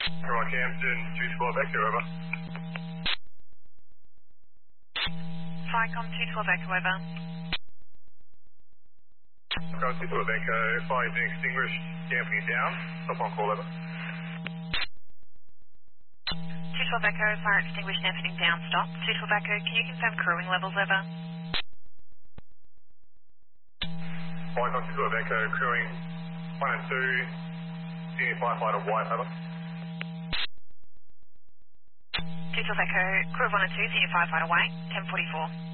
Roy Camden, 212 Echo, over. Flycom 212 Echo, over. Flycom 212 Echo, fire engine extinguished, dampening down, stop on call, over. 212 Echo, fire extinguished, dampening down, stop. 212 Echo, can you confirm crewing levels, over? Flycom 212 Echo, crewing 1 and 2, senior firefighter white, over. 212 Echo, crew of 1 and 2, senior firefighter white, 1044.